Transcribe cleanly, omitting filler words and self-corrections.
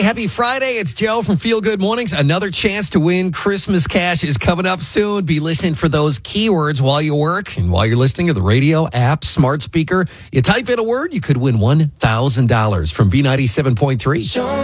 happy Friday. It's Joe from Feel Good Mornings. Another chance to win Christmas cash is coming up soon. Be listening for those keywords while you work and while you're listening to the radio, app, smart speaker. You type in a word, you could win $1,000 from B97.3.